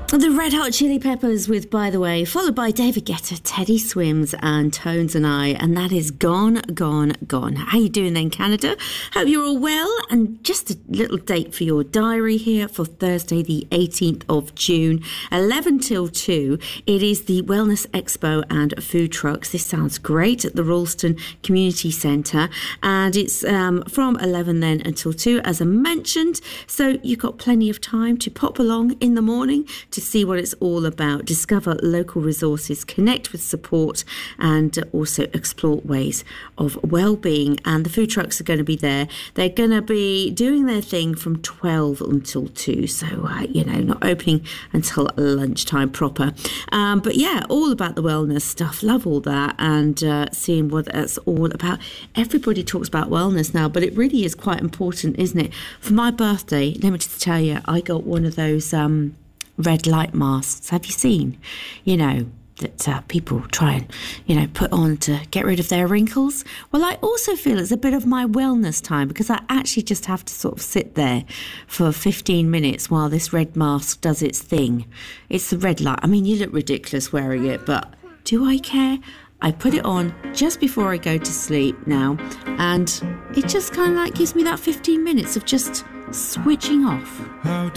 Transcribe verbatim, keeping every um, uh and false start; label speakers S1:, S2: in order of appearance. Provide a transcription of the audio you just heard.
S1: The Red Hot Chili Peppers with By the Way, followed by David Guetta, Teddy Swims and Tones and I, and that is Gone, Gone, Gone. How you doing then, Canada? Hope you're all well, and just a little date for your diary here for Thursday the eighteenth of June, eleven till two. It is the Wellness Expo and Food Trucks. This sounds great at the Ralston Community Centre, and it's um, from eleven then until two, as I mentioned, so you've got plenty of time to pop along in the morning to see what it's all about, discover local resources, connect with support, and also explore ways of well-being. And the food trucks are going to be there. They're going to be doing their thing from twelve until two, so uh, you know, not opening until lunchtime proper. Um, but yeah, all about the wellness stuff. Love all that, and uh, seeing what that's all about. Everybody talks about wellness now, but it really is quite important, isn't it? For my birthday, let me just tell you, I got one of those um red light masks. Have you seen, you know, that uh, people try and, you know, put on to get rid of their wrinkles? Well, I also feel it's a bit of my wellness time, because I actually just have to sort of sit there for fifteen minutes while this red mask does its thing. It's the red light. I mean, you look ridiculous wearing it, but do I care? I put it on just before I go to sleep now, and it just kind of like gives me that fifteen minutes of just switching off. How